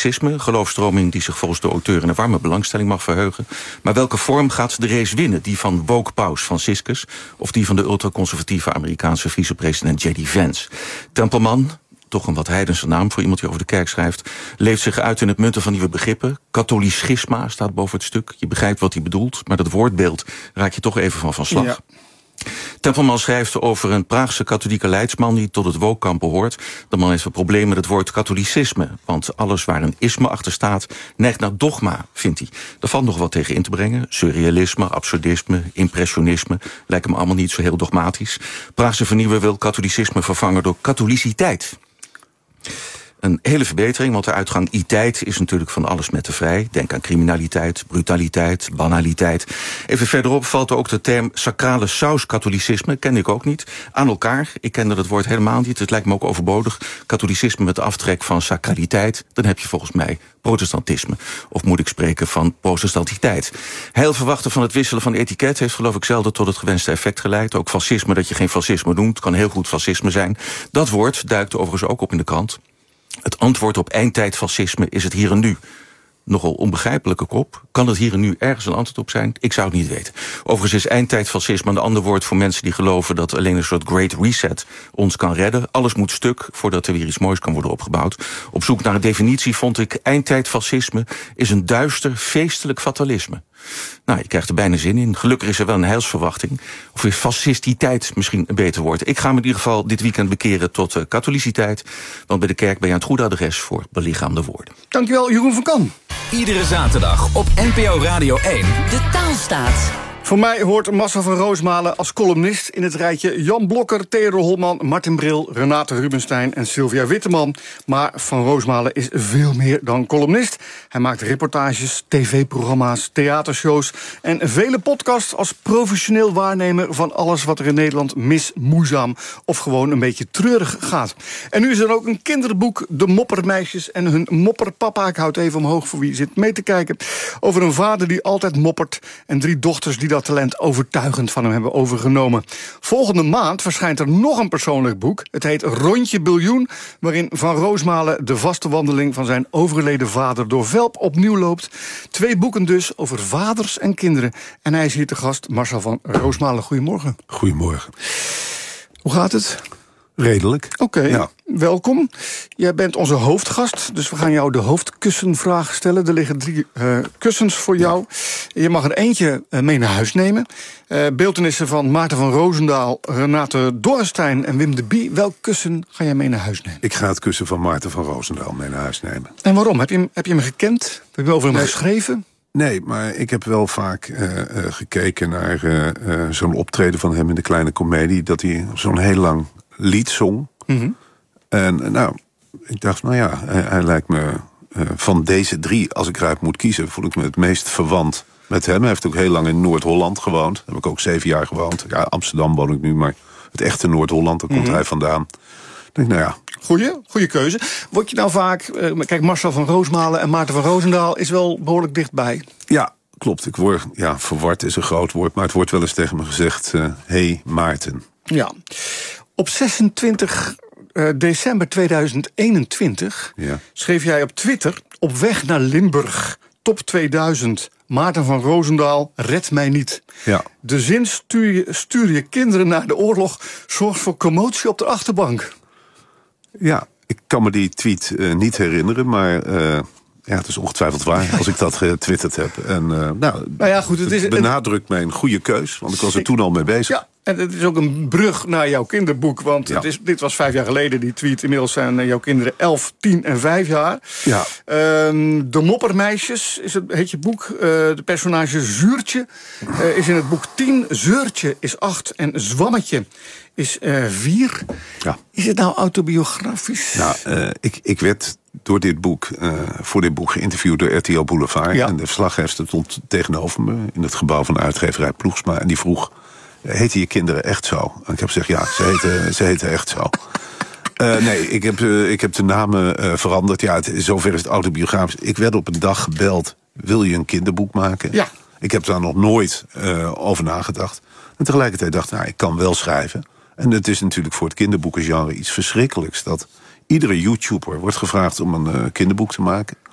katholicisme, geloofstroming die zich volgens de auteur in een warme belangstelling mag verheugen. Maar welke vorm gaat de race winnen? Die van woke paus Franciscus of die van de ultraconservatieve Amerikaanse vicepresident J.D. Vance? Tempelman, toch een wat heidense naam voor iemand die over de kerk schrijft, leeft zich uit in het munten van nieuwe begrippen. Katholicisma staat boven het stuk. Je begrijpt wat hij bedoelt, maar dat woordbeeld raak je toch even van slag. Ja. Tempelman schrijft over een Praagse katholieke leidsman die tot het woke-kamp behoort. De man heeft een probleem met het woord katholicisme, want alles waar een isme achter staat neigt naar dogma, vindt hij. Er valt nog wat tegen in te brengen. Surrealisme, absurdisme, impressionisme lijken me allemaal niet zo heel dogmatisch. Praagse vernieuwer wil katholicisme vervangen door katholiciteit. Een hele verbetering, want de uitgang iteit is natuurlijk van alles met te vrij. Denk aan criminaliteit, brutaliteit, banaliteit. Even verderop valt ook de term sacrale saus-katholicisme, kende ik ook niet, aan elkaar. Ik kende dat woord helemaal niet, het lijkt me ook overbodig. Katholicisme met aftrek van sacraliteit, dan heb je volgens mij protestantisme. Of moet ik spreken van protestantiteit. Heel verwachten van het wisselen van etiket heeft geloof ik zelden tot het gewenste effect geleid. Ook fascisme, dat je geen fascisme noemt, kan heel goed fascisme zijn. Dat woord duikt overigens ook op in de krant. Het antwoord op eindtijdfascisme is het hier en nu. Nogal onbegrijpelijke kop. Kan het hier en nu ergens een antwoord op zijn? Ik zou het niet weten. Overigens is eindtijdfascisme een ander woord voor mensen die geloven dat alleen een soort great reset ons kan redden. Alles moet stuk voordat er weer iets moois kan worden opgebouwd. Op zoek naar een definitie vond ik eindtijdfascisme is een duister, feestelijk fatalisme. Nou, je krijgt er bijna zin in. Gelukkig is er wel een heilsverwachting. Of is fascistiteit misschien een beter woord? Ik ga me in ieder geval dit weekend bekeren tot katholiciteit. Want bij de kerk ben je aan het goede adres voor belichaamde woorden. Dankjewel, Jeroen van Kan. Iedere zaterdag op NPO Radio 1. De Taalstaat. Voor mij hoort Marcel van Roosmalen als columnist in het rijtje Jan Blokker, Theodor Holman, Martin Bril, Renate Rubenstein en Sylvia Witteman. Maar Van Roosmalen is veel meer dan columnist. Hij maakt reportages, tv-programma's, theatershows en vele podcasts als professioneel waarnemer van alles wat er in Nederland mismoeizaam of gewoon een beetje treurig gaat. En nu is er ook een kinderboek, De Moppermeisjes en hun mopperpapa. Ik houd even omhoog voor wie zit mee te kijken. Over een vader die altijd moppert en 3 dochters die dat talent overtuigend van hem hebben overgenomen. Volgende maand verschijnt er nog een persoonlijk boek. Het heet Rondje Biljoen, waarin Van Roosmalen de vaste wandeling van zijn overleden vader door Velp opnieuw loopt. 2 boeken dus over vaders en kinderen. En hij is hier te gast, Marcel van Roosmalen. Goedemorgen. Goedemorgen. Hoe gaat het? Redelijk. Oké, ja. Welkom. Jij bent onze hoofdgast, dus we gaan jou de hoofdkussenvraag stellen. Er liggen 3 kussens voor jou. Je mag er eentje mee naar huis nemen. Beeltenissen van Maarten van Roosendaal, Renate Dorrestein en Wim de Bie. Welk kussen ga jij mee naar huis nemen? Ik ga het kussen van Maarten van Roosendaal mee naar huis nemen. En waarom? Heb je hem gekend? Heb je over hem geschreven? Nee, maar ik heb wel vaak gekeken naar zo'n optreden van hem in de Kleine Comedie, dat hij zo'n heel lang lied zong. Mm-hmm. En nou, ik dacht, nou ja, hij lijkt me van deze 3, als ik eruit moet kiezen, voel ik me het meest verwant met hem. Hij heeft ook heel lang in Noord-Holland gewoond. Daar heb ik ook 7 jaar gewoond. Ja, Amsterdam woon ik nu, maar het echte Noord-Holland, daar komt hij vandaan. Ik denk, nou ja. Goeie keuze. Word je nou vaak, kijk, Marcel van Roosmalen en Maarten van Roosendaal is wel behoorlijk dichtbij. Ja, klopt. Ik word, verward is een groot woord, maar het wordt wel eens tegen me gezegd, hey Maarten. Ja. Op 26 december 2021 schreef jij op Twitter: op weg naar Limburg, top 2000, Maarten van Roosendaal, red mij niet. Ja. De zin stuur je kinderen naar de oorlog zorgt voor commotie op de achterbank. Ja, ik kan me die tweet niet herinneren, maar het is ongetwijfeld waar als ik dat getwitterd heb. En nou ja, goed, het benadrukt mijn goede keus, want ik was er toen al mee bezig. Ja. En het is ook een brug naar jouw kinderboek. Want dit was 5 jaar geleden, die tweet. Inmiddels zijn jouw kinderen 11, 10 en 5 jaar. Ja. De Moppermeisjes heet je boek. De personage Zuurtje is in het boek 10. Zeurtje is 8. En Zwammetje is 4. Ja. Is het nou autobiografisch? Nou, ik werd door voor dit boek geïnterviewd door RTL Boulevard. Ja. En de verslaggever stond tegenover me in het gebouw van de uitgeverij Ploegsma. En die vroeg: heten je kinderen echt zo? En ik heb gezegd, ja, ze heten echt zo. Nee, ik heb de namen veranderd. Ja, zover is het autobiografisch. Ik werd op een dag gebeld: wil je een kinderboek maken? Ja. Ik heb daar nog nooit over nagedacht. En tegelijkertijd dacht ik, ik kan wel schrijven. En het is natuurlijk voor het kinderboekengenre iets verschrikkelijks dat iedere YouTuber wordt gevraagd om een kinderboek te maken.